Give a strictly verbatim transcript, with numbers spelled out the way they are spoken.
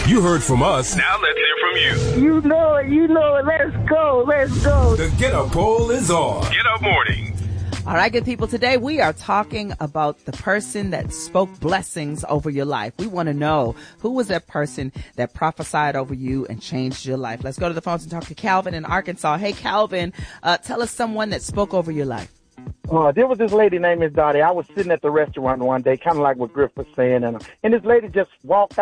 You heard from us. Now let's hear from you. You know it. You know it. Let's go. Let's go. The Get Up poll is on. Get Up Morning. All right, good people. Today we are talking about the person that spoke blessings over your life. We want to know who was that person that prophesied over you and changed your life. Let's go to the phones and talk to Calvin in Arkansas. Hey, Calvin, uh, tell us someone that spoke over your life. Uh, there was this lady named Miss Dottie. I was sitting at the restaurant one day, kind of like what Griff was saying, and, and this lady just walked